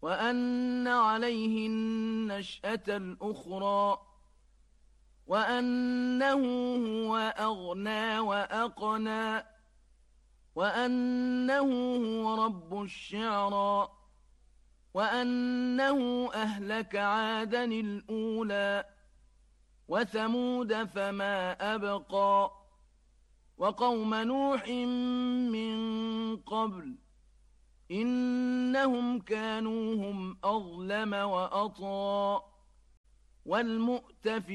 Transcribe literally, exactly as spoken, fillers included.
وأن عليه النشأة الأخرى وأنه هو أغنى وأقنى وأنه هو رب الشعرى وأنه أهلك عادا الأولى وثمود فما أبقى وقوم نوح من قبل إنهم كانوا هم أظلم وأطغى والمؤتفكات